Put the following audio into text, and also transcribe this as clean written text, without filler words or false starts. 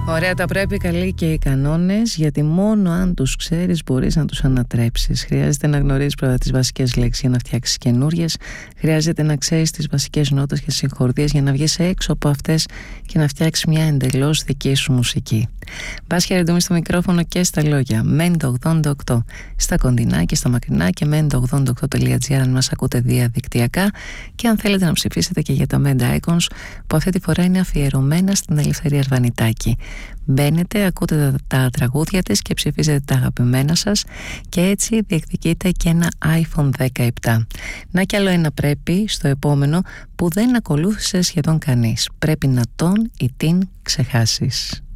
Ωραία, τα πρέπει καλοί και οι κανόνες, γιατί μόνο αν τους ξέρεις μπορείς να τους ανατρέψεις. Χρειάζεται να γνωρίζεις πρώτα τις βασικές λέξεις για να φτιάξεις καινούριες. Χρειάζεται να ξέρεις τις βασικές νότες και συγχορδίες για να βγεις έξω από αυτές και να φτιάξεις μια εντελώς δική σου μουσική. Μπας χαιρετούμε στο μικρόφωνο και στα λόγια. Mendo 88 στα κοντινά και στα μακρινά και mendo88.gr αν μας ακούτε διαδικτυακά, και αν θέλετε να ψηφίσετε και για τα Menda Icons που αυτή τη φορά είναι αφιερωμένα στην Ελευθερία Αρβανιτάκη. Μπαίνετε, ακούτε τα τραγούδια της και ψηφίζετε τα αγαπημένα σας και έτσι διεκδικείτε και ένα iPhone 17. Να κι άλλο ένα πρέπει στο επόμενο που δεν ακολούθησε σχεδόν κανείς. Πρέπει να τον ή την ξεχάσεις.